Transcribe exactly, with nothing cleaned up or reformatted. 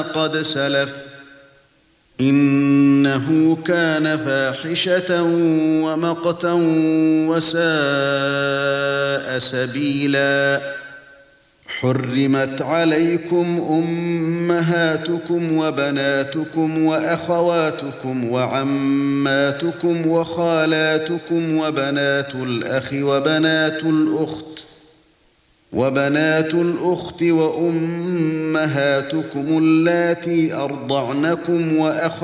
قد سلف إنه كان فاحشة ومقتا وساء سبيلا حرمت عليكم أمهاتكم وبناتكم وأخواتكم وعماتكم وخالاتكم وبنات الأخ وبنات الأخت وبنات الأخت وأمهاتكم اللاتي أرضعنكم وأخواتكم